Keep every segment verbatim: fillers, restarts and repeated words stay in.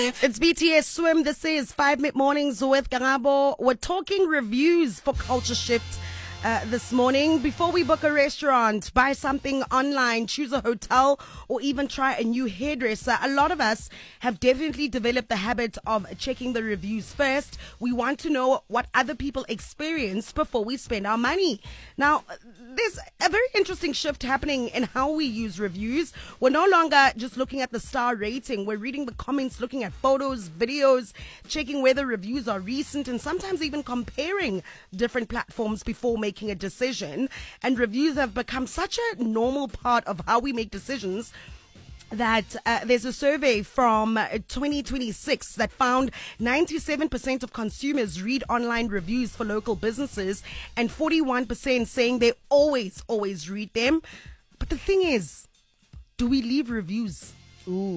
five. It's B T S Swim. This is Five Mid Mornings with Gangabo. We're talking reviews for Culture Shift uh, this morning. Before we book a restaurant, buy something online, choose a hotel, or even try a new hairdresser, a lot of us have definitely developed the habit of checking the reviews first. We want to know what other people experience before we spend our money. Now, there's a very interesting shift happening in how we use reviews. We're no longer just looking at the star rating. We're reading the comments, looking at photos, videos, checking whether reviews are recent, and sometimes even comparing different platforms before making a decision. And reviews have become such a normal part of how we make decisions that uh, there's a survey from uh, twenty twenty-six that found ninety-seven percent of consumers read online reviews for local businesses and forty-one percent saying they always, always read them. But the thing is, do we leave reviews? Ooh.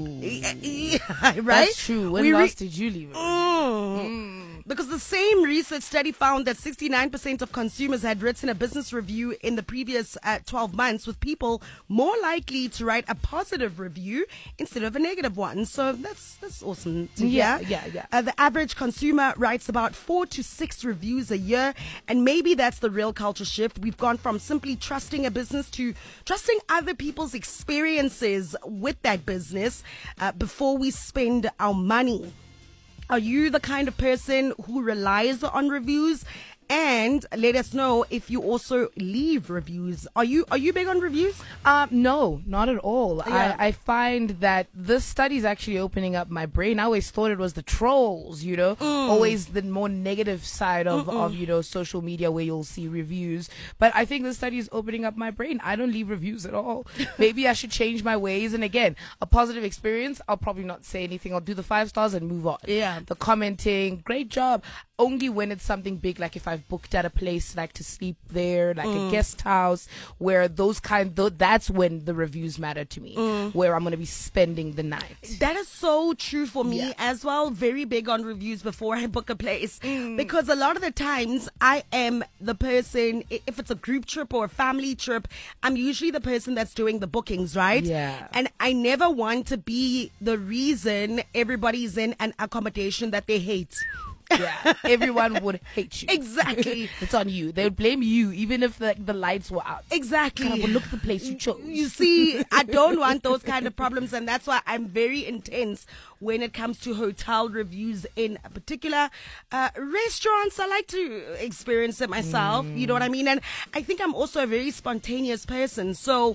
Right? That's true. When we last re- did you leave it? Mm. Mm. Because the same research study found that sixty-nine percent of consumers had written a business review in the previous uh, twelve months, with people more likely to write a positive review instead of a negative one. So that's that's awesome to Yeah, hear. yeah, yeah. Uh, the average consumer writes about four to six reviews a year, and maybe that's the real culture shift. We've gone from simply trusting a business to trusting other people's experiences with that business uh, before we spend our money. Are you the kind of person who relies on reviews? And let us know if you also leave reviews. Are you are you big on reviews? Um, no, not at all. Yeah. I, I find that this study is actually opening up my brain. I always thought it was the trolls, you know, Mm. always the more negative side of, of, you know, social media where you'll see reviews. But I think this study is opening up my brain. I don't leave reviews at all. Maybe I should change my ways. And again, a positive experience, I'll probably not say anything. I'll do the five stars and move on. Yeah. The commenting, great job. Only when it's something big, like if I've booked at a place like to sleep there, like Mm. a guest house, where those kind, th- that's when the reviews matter to me, Mm. where I'm going to be spending the night. That is so true for me Yeah. as well. Very big on reviews before I book a place. Mm. Because a lot of the times I am the person, i- if it's a group trip or a family trip, I'm usually the person that's doing the bookings, right? Yeah. And I never want to be the reason everybody's in an accommodation that they hate. Yeah, everyone would hate you. Exactly. It's on you. They would blame you, even if the, the lights were out. Exactly. Kind of look at the place you chose. You see, I don't want those kind of problems, and that's why I'm very intense when it comes to hotel reviews in particular. Uh, restaurants, I like to experience it myself, you know what I mean? And I think I'm also a very spontaneous person, so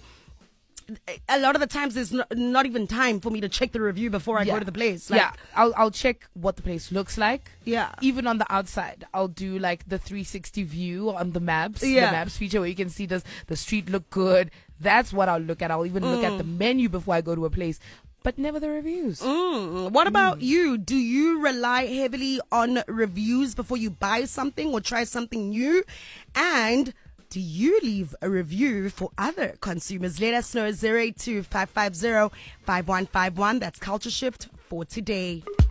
a lot of the times there's not, not even time for me to check the review before I Yeah. go to the place. Like, yeah, I'll I'll check what the place looks like. Yeah. Even on the outside, I'll do like the three sixty view on the maps. Yeah. The maps feature where you can see does the street look good. That's what I'll look at. I'll even look at the menu before I go to a place, but never the reviews. Mm. What about you? Do you rely heavily on reviews before you buy something or try something new? And do you leave a review for other consumers? Let us know. zero eight two five five zero five one five one. That's Culture Shift for today.